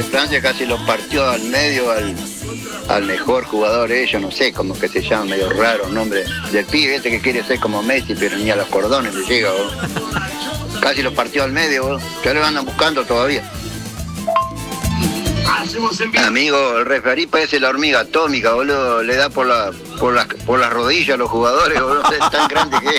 Francia casi lo partió al medio al mejor jugador ellos, no sé cómo que se llama, medio raro el nombre del pibe este que quiere ser como Messi, pero ni a los cordones le llega, boludo. Casi lo partió al medio, boludo. Ya lo andan buscando todavía. Amigo, el referí parece la hormiga atómica, boludo. Le da por las rodillas a los jugadores, boludo. Es tan grande que es.